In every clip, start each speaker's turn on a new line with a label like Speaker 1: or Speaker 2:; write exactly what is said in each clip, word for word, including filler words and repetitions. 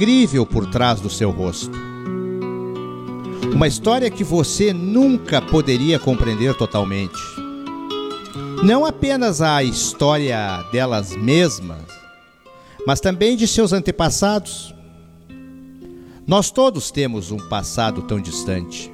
Speaker 1: incrível por trás do seu rosto. Uma história que você nunca poderia compreender totalmente. Não apenas a história delas mesmas, mas também de seus antepassados. Nós todos temos um passado tão distante.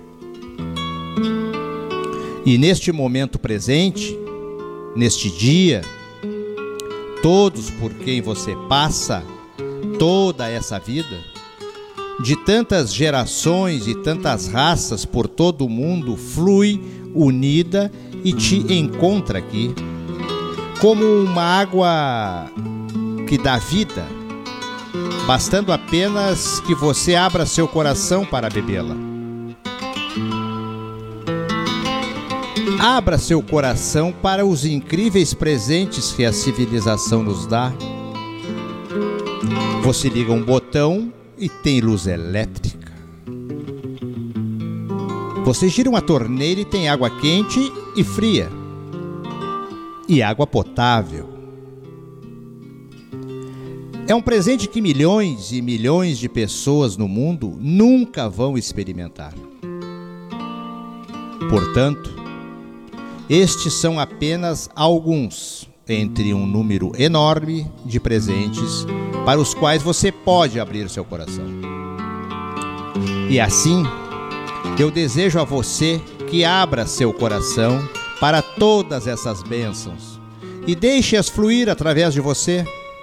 Speaker 1: E neste momento presente, neste dia, todos por quem você passa toda essa vida, de tantas gerações e tantas raças por todo o mundo, flui unida e te encontra aqui, como uma água que dá vida, bastando apenas que você abra seu coração para bebê-la. Abra seu coração para os incríveis presentes que a civilização nos dá. Você liga um botão e tem luz elétrica. Você gira uma torneira e tem água quente e fria. E água potável. É um presente que milhões e milhões de pessoas no mundo nunca vão experimentar. Portanto, estes são apenas alguns entre um número enorme de presentes para os quais você pode abrir seu coração. E assim, eu desejo a você que abra seu coração para todas essas bênçãos e deixe-as fluir através de você.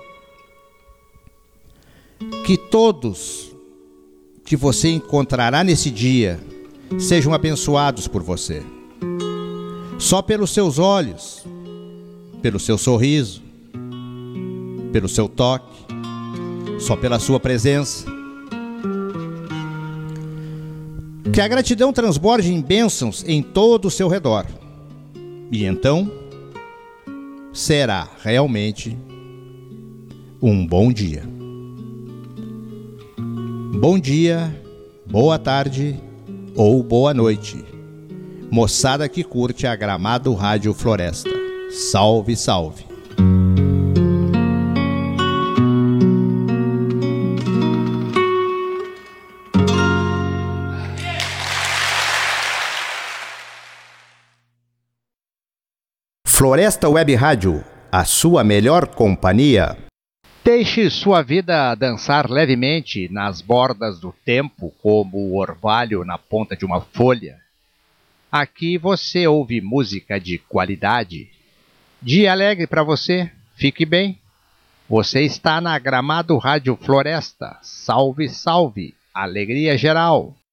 Speaker 1: Que todos que você encontrará nesse dia sejam abençoados por você. Só pelos seus olhos, pelo seu sorriso, pelo seu toque, só pela sua presença. Que a gratidão transborde em bênçãos em todo o seu redor. E então, será realmente um bom dia. Bom dia, boa tarde ou boa noite, moçada que curte a Gramado Rádio Floresta. Salve, salve! Floresta Web Rádio, a sua melhor companhia. Deixe sua vida dançar levemente nas bordas do tempo, como o orvalho na ponta de uma folha. Aqui você ouve música de qualidade. Dia alegre para você, fique bem. Você está na Gramado Rádio Floresta. Salve, salve, alegria geral.